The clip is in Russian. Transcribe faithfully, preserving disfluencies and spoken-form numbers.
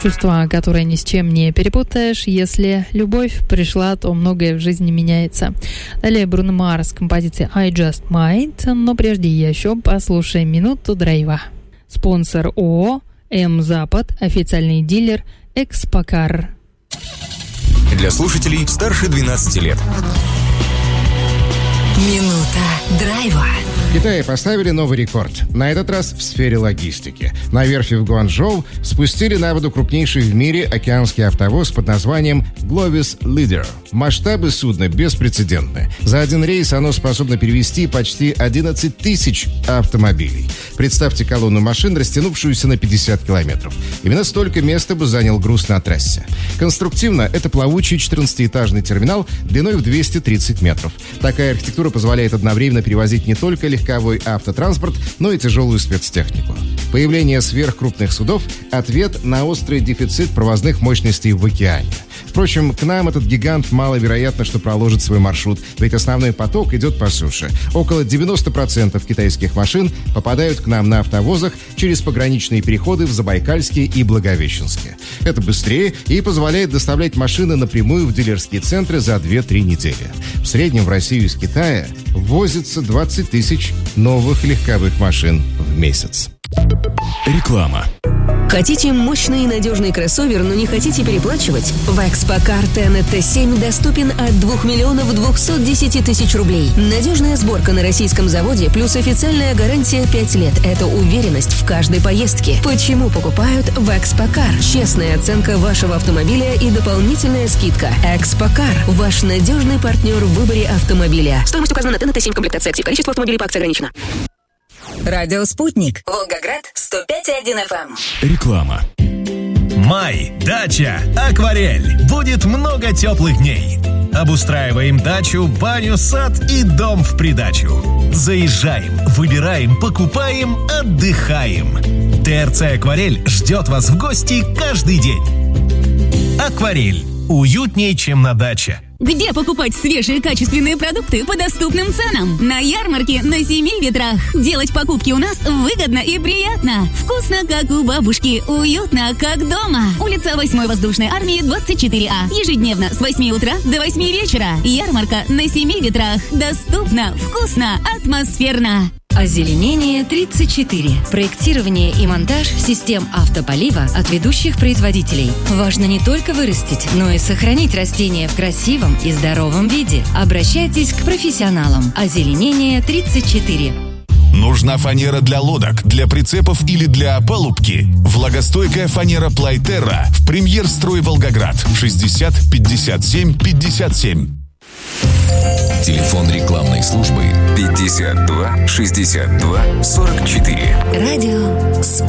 Чувство, которое ни с чем не перепутаешь. Если любовь пришла, то многое в жизни меняется. Далее Бруно Марс с композицией I Just Might. Но прежде еще послушаем минуту драйва. Спонсор ООО М-Запад, официальный дилер Экспокар. Для слушателей старше двенадцати лет. Минута драйва. В Китае поставили новый рекорд. На этот раз в сфере логистики. На верфи в Гуанчжоу спустили на воду крупнейший в мире океанский автовоз под названием Glovis Leader. Масштабы судна беспрецедентны. За один рейс оно способно перевезти почти одиннадцать тысяч автомобилей. Представьте колонну машин, растянувшуюся на пятьдесят километров. Именно столько места бы занял груз на трассе. Конструктивно это плавучий четырнадцатиэтажный терминал длиной в двести тридцать метров. Такая архитектура позволяет одновременно перевозить не только легковой автотранспорт, но и тяжелую спецтехнику. Появление сверхкрупных судов – ответ на острый дефицит провозных мощностей в океане. Впрочем, к нам этот гигант маловероятно, что проложит свой маршрут, ведь основной поток идет по суше. Около девяносто процентов китайских машин попадают к нам на автовозах через пограничные переходы в Забайкальске и Благовещенске. Это быстрее и позволяет доставлять машины напрямую в дилерские центры за две-три недели. В среднем в Россию из Китая возится двадцать тысяч новых легковых машин в месяц. Реклама. Хотите мощный и надежный кроссовер, но не хотите переплачивать? В Экспокар тэ эн тэ семь доступен от двух миллионов двухсот десяти тысяч рублей. Надежная сборка на российском заводе плюс официальная гарантия пять лет. Это уверенность в каждой поездке. Почему покупают в Экспокар? Честная оценка вашего автомобиля и дополнительная скидка. Экспокар – ваш надежный партнер в выборе автомобиля. Стоимость указана на тэ эн тэ семь комплектация «Актив». Количество автомобилей по акции ограничено. Радио «Спутник». Волгоград, сто пять и один эф эм. Реклама. Май, дача, акварель. Будет много теплых дней. Обустраиваем дачу, баню, сад и дом в придачу. Заезжаем, выбираем, покупаем, отдыхаем. ТРЦ «Акварель» ждет вас в гости каждый день. «Акварель» – уютнее, чем на даче. Где покупать свежие качественные продукты по доступным ценам? На ярмарке на Семи Ветрах. Делать покупки у нас выгодно и приятно. Вкусно, как у бабушки. Уютно, как дома. Улица восьмой воздушной армии, двадцать четыре А. Ежедневно с восьми утра до восьми вечера. Ярмарка на Семи Ветрах. Доступно, вкусно, атмосферно. Озеленение тридцать четыре. Проектирование и монтаж систем автополива от ведущих производителей. Важно не только вырастить, но и сохранить растения в красивом и здоровом виде. Обращайтесь к профессионалам. Озеленение тридцать четыре. Нужна фанера для лодок, для прицепов или для опалубки? Влагостойкая фанера Плайтерра в Премьер-строй Волгоград. шестьдесят пятьдесят семь пятьдесят семь. Телефон рекламной службы пятьдесят два шестьдесят два сорок четыре. Радио «Спутник».